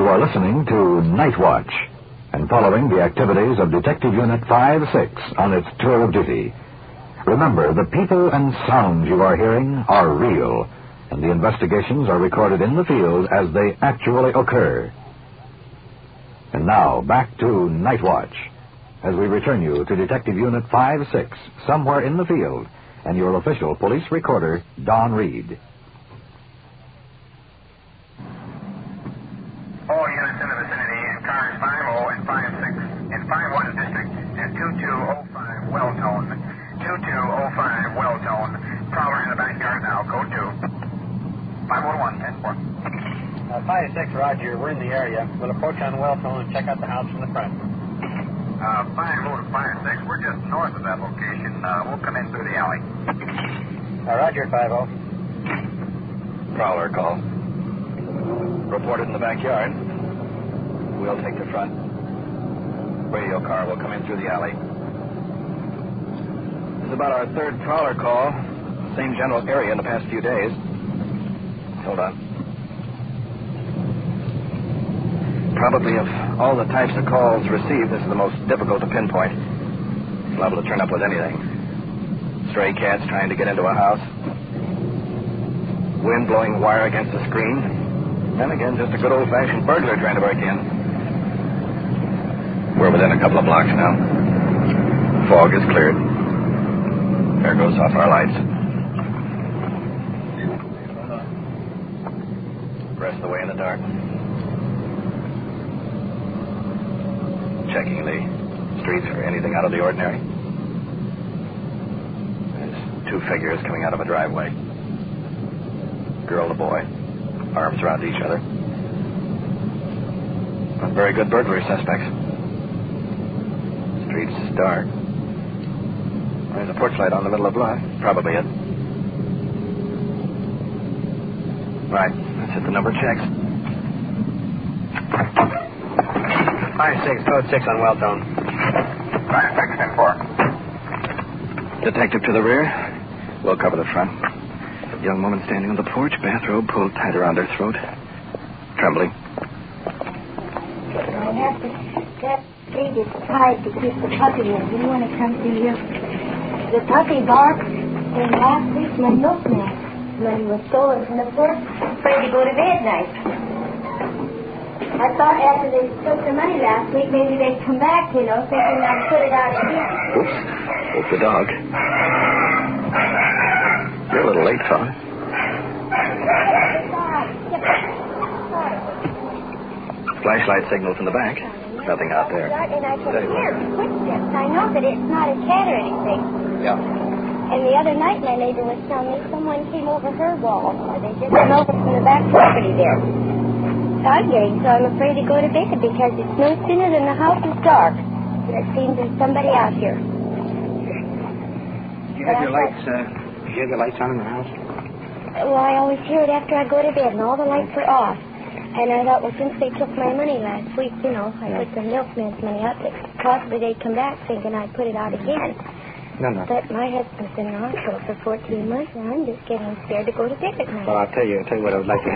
You are listening to Night Watch and following the activities of Detective Unit 5-6 on its tour of duty. Remember, the people and sounds you are hearing are real, and the investigations are recorded in the field as they actually occur. And now, back to Night Watch, as we return you to Detective Unit 5-6, somewhere in the field, and your official police recorder, Don Reed. All units in the vicinity in cars 50 and 56 in 51 district and 2205 Welltone. 2205 Welltone. Prowler in the backyard now. Code 2. 501 10-4. 5-6, Roger. We're in the area. We'll approach on Welltone and check out the house from the front. 50 to 56. We're just north of that location. We'll come in through the alley. Roger, 50. Prowler call. Reported in the backyard. We'll take the front. Radio car will come in through the alley. This is about our third Prowler call. Same general area in the past few days. Hold on. Probably of all the types of calls received, this is the most difficult to pinpoint. It's liable to turn up with anything. Stray cats trying to get into a house. Wind blowing wire against the screen. Then again, just a good old-fashioned burglar trying to break in. We're within a couple of blocks now. Fog is cleared. There goes off our lights. Rest the way in the dark. Checking the streets for anything out of the ordinary. There's two figures coming out of a driveway. Girl and a boy. Arms around each other. Not very good burglary suspects. Street's dark. There's a porch light on the middle of the lot. Probably it. Right. Let's hit the number checks. 5-6, code 6 on Welltone. 5-6 10-4. Detective to the rear. We'll cover the front. Young woman standing on the porch, bathrobe pulled tight around her throat. Trembling. I have to get David tied to keep the puppy in. Do you want to come see you? The puppy barked, and last week my milkman, when he was stolen from the porch, afraid to go to bed night. I thought after they took the money last week, maybe they'd come back, thinking I'd put it out again. Oops. Woke the dog. You're a little late, fella. Flashlight signals in the back. Nothing out there. And I can hear footsteps. I know that it's not a cat or anything. Yeah. And the other night, my neighbor was telling me someone came over her wall. They just went over from the back property there. I'm getting so I'm afraid to go to bed because it's no sooner than the house is dark. And it seems there's somebody out here. You have your lights, you have the lights on in the house? Well, I always hear it after I go to bed, and all the lights are off. And I thought, well, since they took my money last week, I put the milkman's money out, that possibly they'd come back thinking I'd put it out again. No. But my husband's been in the hospital for 14 months, and I'm just getting scared to go to bed at night. Well, I'll tell you what I would like to